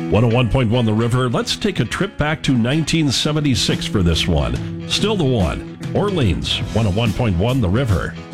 101.1 The River. Let's take a trip back to 1976 for this one. Still the one. Orleans, 101.1 The River.